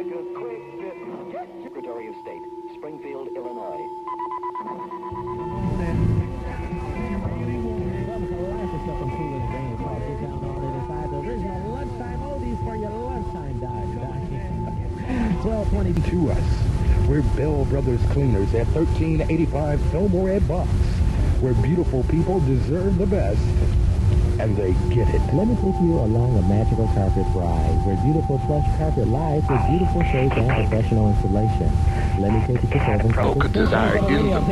America's quick Secretary of State, Springfield, Illinois. The original lunchtime oldies for your lunchtime dive. 12:20 to us. We're Bell Brothers Cleaners at 1385 Fillmore Ed Box, where beautiful people deserve the best, and they get it. Let me take you along a magical carpet ride, where beautiful plush carpet lies with beautiful shades and professional installation. Let me take you to Provoke a desire in them.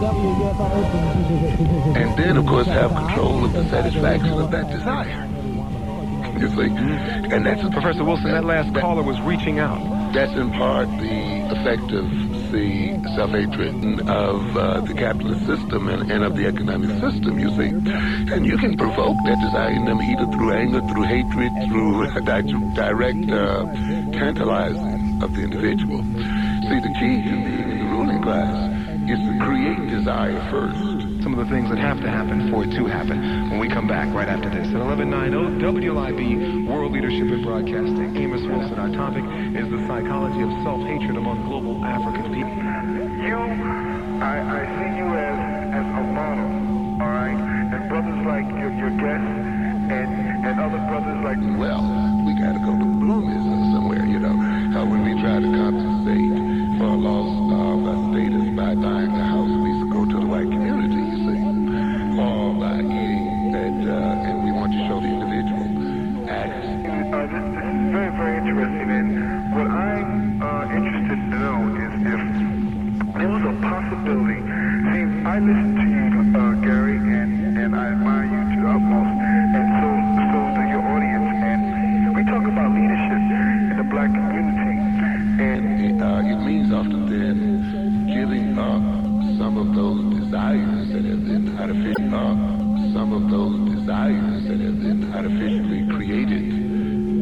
And then, of course, have control of the satisfaction of that desire. You see? And that's Professor Wilson, that last caller was reaching out. That's in part the effect of the self-hatred of the capitalist system and of the economic system, you see. And you can provoke that desire in them either through anger, through hatred, through direct tantalizing of the individual. See, the key to being in the ruling class is to create desire first. Some of the things that have to happen for it to happen when we come back right after this. At 1190 WLIB, World Leadership in Broadcasting. Amos Wilson, our topic is the psychology of self-hatred among global African people. I see you as a model, all right? And brothers like your guests and other brothers like... Well, we got to go to Bloomism somewhere, you know.